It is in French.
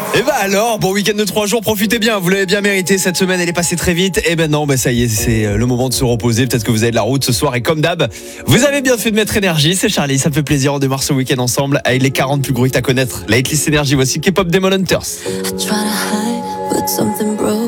Et bah alors, bon week-end de 3 jours, profitez bien, vous l'avez bien mérité, cette semaine elle est passée très vite. Et ben non, ça y est, c'est le moment de se reposer, peut-être que vous avez de la route ce soir et comme d'hab, vous avez bien fait de mettre énergie, c'est Charlie, ça me fait plaisir, on démarre ce week-end ensemble avec les 40 plus gros hits à connaître. La hitlist énergie, voici K-pop Demon Hunters. I try to hide, but something broke